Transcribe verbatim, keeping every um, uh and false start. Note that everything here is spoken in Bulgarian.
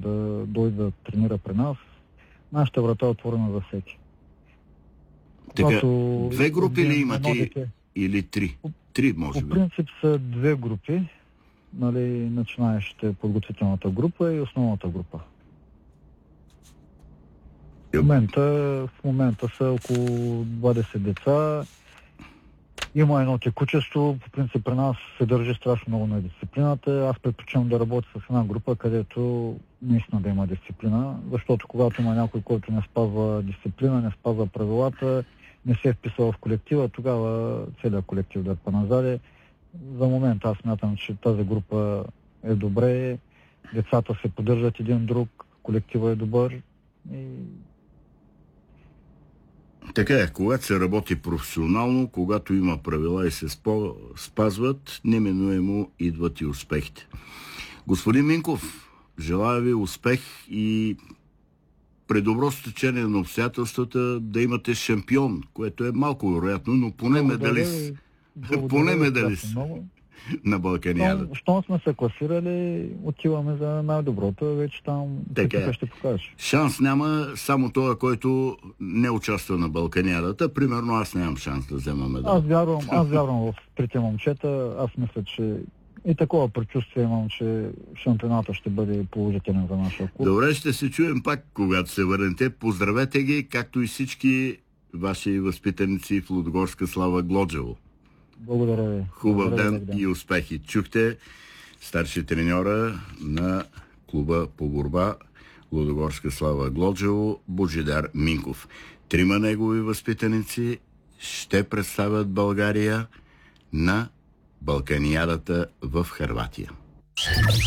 да дойде да тренира при нас. Нашата врата е отворена за всеки. Така, Когато две групи ли имате дете, или три? Три, може по би. принцип са две групи. Нали, начинаещите подготвителната група и основната група. В момента, в момента са около двадесет деца. Има едно текучество. По принцип при нас се държи страшно много на дисциплината. Аз предпочитам да работя с една група, където наистина да има дисциплина, защото когато има някой, който не спазва дисциплина, не спазва правилата, не се е вписал в колектива, тогава целият колектив дърпа назаде. За момента аз смятам, че тази група е добре, децата се поддържат един друг, колектива е добър и... Така е, когато се работи професионално, когато има правила и се спазват, неминуемо идват и успехите. Господин Минков, желая ви успех и при добро стечение на обстоятелствата да имате шампион, което е малко вероятно, но поне медалист. Поне медалист на Балканиада. Щом сме се класирали, отиваме за най-доброто, вече там така ще покажеш. Шанс няма само това, който не участва на Балканиадата. Примерно аз нямам шанс да взема медал. Аз вярвам, аз вярвам в трите момчета. Аз мисля, че и такова предчувствие имам, че шампионата ще бъде положителен за нашия клуб. Добре, ще се чуем пак, когато се върнете. Поздравете ги, както и всички ваши възпитаници в Лудогорска Слава Глоджево. Благодаря ви. Хубав Благодаря ден ви, и успехи. Чухте старши треньора на клуба по борба Лудогорска Слава Глоджево Божидар Минков. Трима негови възпитаници ще представят България на Балканиадата в Хърватия.